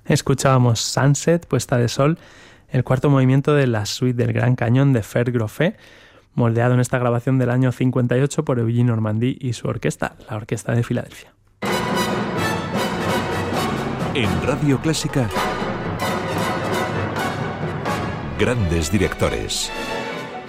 Escuchábamos Sunset, Puesta de Sol, el cuarto movimiento de la suite del Gran Cañón de Fer Groffé, moldeado en esta grabación del año 58 por Eugene Normandí y su orquesta, la Orquesta de Filadelfia. En Radio Clásica, grandes directores.